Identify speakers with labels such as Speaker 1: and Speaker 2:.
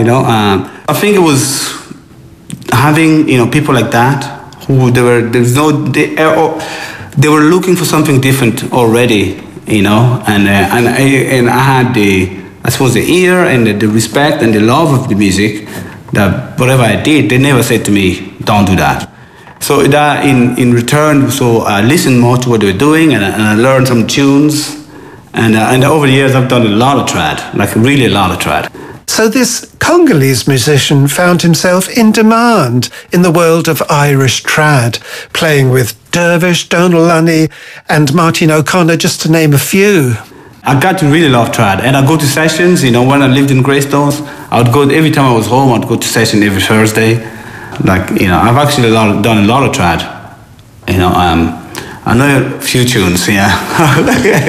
Speaker 1: I think it was having people like that who they were looking for something different already, and I had the ear and the respect and the love of the music, that whatever I did, they never said to me, don't do that. So that in return, so I listened more to what they were doing, and I learned some tunes, and over the years I've done a lot of trad, like really a lot of trad.
Speaker 2: So this Congolese musician found himself in demand in the world of Irish trad, playing with Dervish, Donal Lunny and Martin O'Connor, just to name a few.
Speaker 1: I got to really love trad, and I go to sessions. When I lived in Greystones, I would go every time I was home. I'd go to session every Thursday. I've actually done a lot of trad. I know a few tunes, yeah.